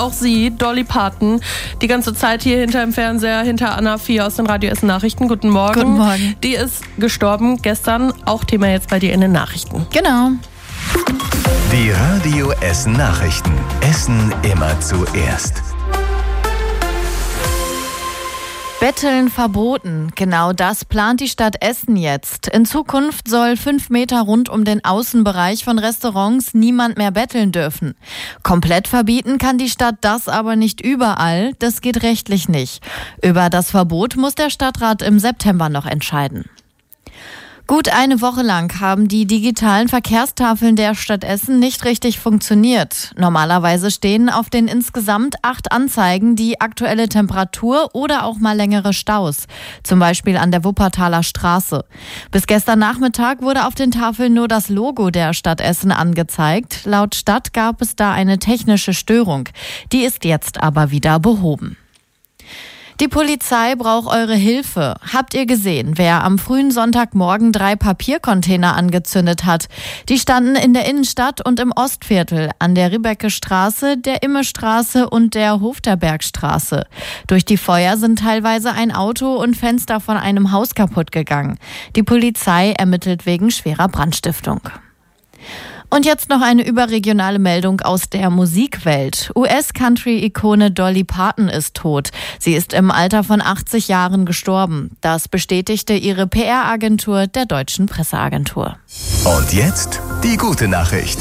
auch sie, Dolly Parton, die ganze Zeit hier hinter dem Fernseher, hinter Anna 4 aus den Radio Essen Nachrichten. Guten Morgen. Guten Morgen. Die ist gestorben gestern, auch Thema jetzt bei dir in den Nachrichten. Genau. Die Radio Essen Nachrichten. Essen immer zuerst. Betteln verboten. Genau das plant die Stadt Essen jetzt. In Zukunft soll 5 Meter rund um den Außenbereich von Restaurants niemand mehr betteln dürfen. Komplett verbieten kann die Stadt das aber nicht überall. Das geht rechtlich nicht. Über das Verbot muss der Stadtrat im September noch entscheiden. Gut eine Woche lang haben die digitalen Verkehrstafeln der Stadt Essen nicht richtig funktioniert. Normalerweise stehen auf den insgesamt 8 Anzeigen die aktuelle Temperatur oder auch mal längere Staus. Zum Beispiel an der Wuppertaler Straße. Bis gestern Nachmittag wurde auf den Tafeln nur das Logo der Stadt Essen angezeigt. Laut Stadt gab es da eine technische Störung. Die ist jetzt aber wieder behoben. Die Polizei braucht eure Hilfe. Habt ihr gesehen, wer am frühen Sonntagmorgen 3 Papiercontainer angezündet hat? Die standen in der Innenstadt und im Ostviertel, an der Ribecke-Straße, der Imme-Straße und der Hofterbergstraße. Durch die Feuer sind teilweise ein Auto und Fenster von einem Haus kaputt gegangen. Die Polizei ermittelt wegen schwerer Brandstiftung. Und jetzt noch eine überregionale Meldung aus der Musikwelt. US-Country-Ikone Dolly Parton ist tot. Sie ist im Alter von 80 Jahren gestorben. Das bestätigte ihre PR-Agentur der Deutschen Presseagentur. Und jetzt die gute Nachricht.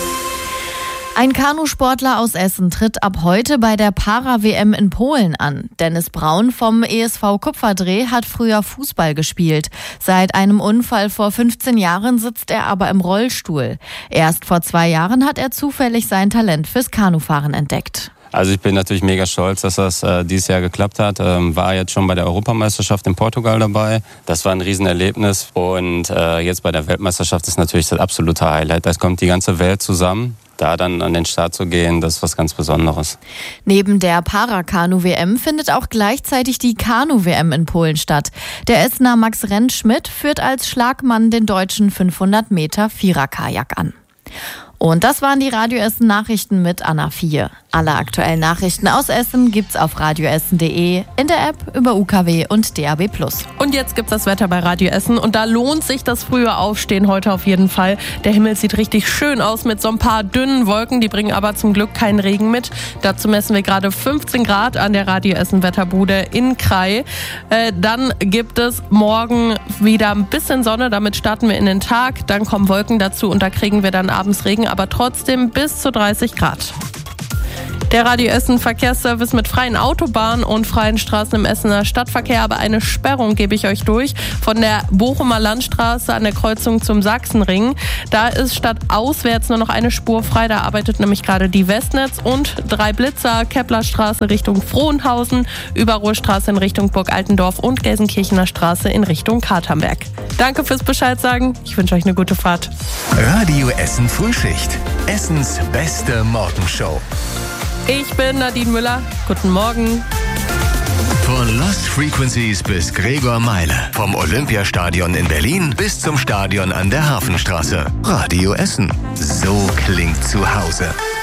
Ein Kanusportler aus Essen tritt ab heute bei der Para-WM in Polen an. Dennis Braun vom ESV Kupferdreh hat früher Fußball gespielt. Seit einem Unfall vor 15 Jahren sitzt er aber im Rollstuhl. Erst vor 2 Jahren hat er zufällig sein Talent fürs Kanufahren entdeckt. Also ich bin natürlich mega stolz, dass das dieses Jahr geklappt hat. War jetzt schon bei der Europameisterschaft in Portugal dabei. Das war ein Riesenerlebnis. Und jetzt bei der Weltmeisterschaft ist natürlich das absolute Highlight. Da kommt die ganze Welt zusammen. Da dann an den Start zu gehen, das ist was ganz Besonderes. Neben der Para-Kanu-WM findet auch gleichzeitig die Kanu-WM in Polen statt. Der Essener Max Rentschmidt führt als Schlagmann den deutschen 500 Meter Vierer-Kajak an. Und das waren die Radio Essen Nachrichten mit Anna 4. Alle aktuellen Nachrichten aus Essen gibt's auf radioessen.de, in der App, über UKW und DAB+. Und jetzt gibt's das Wetter bei Radio Essen und da lohnt sich das frühe Aufstehen heute auf jeden Fall. Der Himmel sieht richtig schön aus mit so ein paar dünnen Wolken, die bringen aber zum Glück keinen Regen mit. Dazu messen wir gerade 15 Grad an der Radio Essen Wetterbude in Krai. Dann gibt es morgen wieder ein bisschen Sonne, damit starten wir in den Tag. Dann kommen Wolken dazu und da kriegen wir dann abends Regen, aber trotzdem bis zu 30 Grad. Der Radio Essen Verkehrsservice mit freien Autobahnen und freien Straßen im Essener Stadtverkehr, aber eine Sperrung gebe ich euch durch. Von der Bochumer Landstraße an der Kreuzung zum Sachsenring. Da ist statt auswärts nur noch eine Spur frei. Da arbeitet nämlich gerade die Westnetz und 3 Blitzer, Keplerstraße Richtung Frohnhausen, Überruhrstraße in Richtung Burg Altendorf und Gelsenkirchener Straße in Richtung Katernberg. Danke fürs Bescheid sagen. Ich wünsche euch eine gute Fahrt. Radio Essen Frühschicht. Essens beste Morgenshow. Ich bin Nadine Müller. Guten Morgen. Von Lost Frequencies bis Gregor Meile. Vom Olympiastadion in Berlin bis zum Stadion an der Hafenstraße. Radio Essen. So klingt zu Hause.